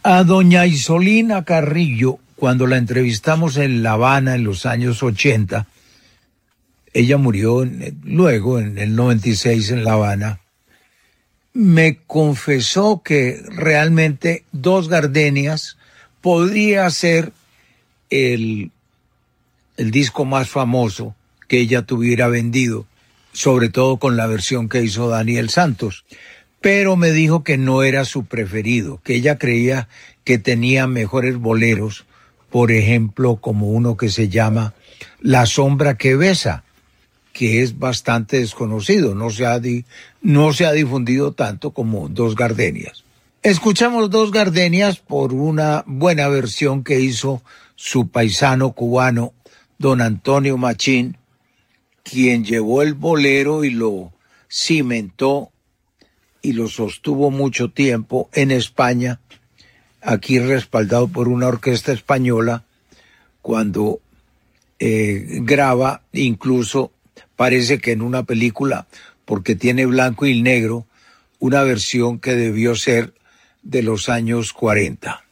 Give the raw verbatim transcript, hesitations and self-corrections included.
A doña Isolina Carrillo, cuando la entrevistamos en La Habana en los años ochenta, ella murió en, luego en el noventa y seis en La Habana, me confesó que realmente Dos Gardenias podría ser el, el disco más famoso que ella tuviera vendido, sobre todo con la versión que hizo Daniel Santos. Pero me dijo que no era su preferido, que ella creía que tenía mejores boleros, por ejemplo, como uno que se llama La Sombra que Besa, que es bastante desconocido, no se ha, di, no se ha difundido tanto como Dos Gardenias. Escuchamos Dos Gardenias por una buena versión que hizo su paisano cubano, don Antonio Machín, quien llevó el bolero y lo cimentó y lo sostuvo mucho tiempo en España, aquí respaldado por una orquesta española, cuando eh, graba, incluso parece que en una película, porque tiene blanco y negro, una versión que debió ser de los años cuarenta.